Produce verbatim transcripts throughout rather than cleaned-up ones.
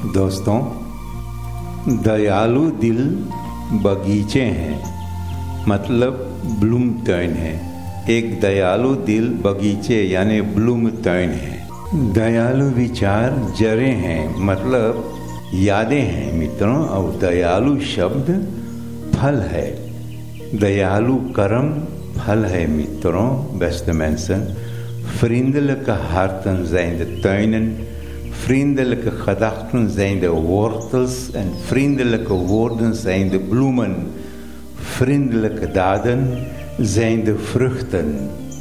दोस्तों, दयालु दिल बगीचे हैं, मतलब ब्लूम टर्न है। एक दयालु दिल बगीचे यानी ब्लूम टर्न है। दयालु विचार जड़ें हैं, मतलब यादें हैं मित्रों। और दयालु शब्द फल है। दयालु कर्म फल है मित्रों, beste mensen. Vriendelijke harten zijn de tuinen, vriendelijke gedachten zijn de wortels en vriendelijke woorden zijn de bloemen. Vriendelijke daden zijn de vruchten.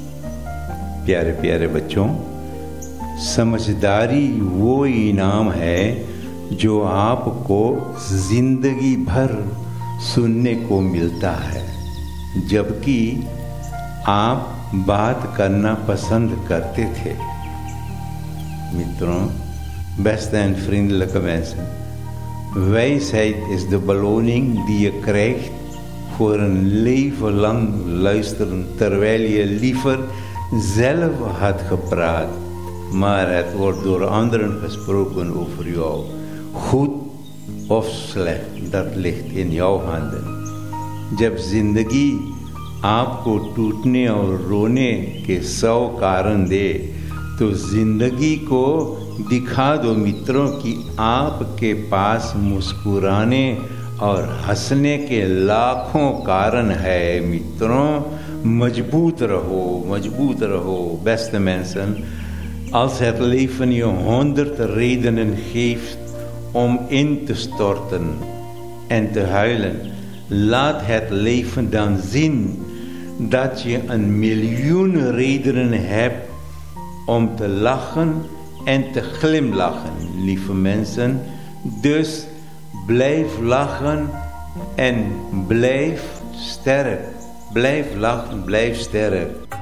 प्यारे प्यारे बच्चों, समझदारी वो इनाम है जो आपको जिंदगी भर सुनने को मिलता है, जबकि आप बात करना पसंद करते थे। Mitroen, beste en vriendelijke mensen. Wijsheid is de beloning die je krijgt voor een leven lang luisteren, terwijl je liever zelf had gepraat, maar het wordt door anderen gesproken over jou. Goed of slecht, dat ligt in jouw handen. जब जिंदगी आपको टूटने और रोने के सौ कारण दे, तो जिंदगी को दिखा दो मित्रों कि आपके पास मुस्कुराने और हंसने के लाखों कारण है। मित्रों, मजबूत रहो, मजबूत रहो, beste mensen. Als het leven je honderd redenen geeft om in te storten en te huilen, laat het leven dan zien dat je een miljoen redenen hebt om te lachen en te glimlachen, lieve mensen. Dus blijf lachen en blijf sterk. Blijf lachen, blijf sterk.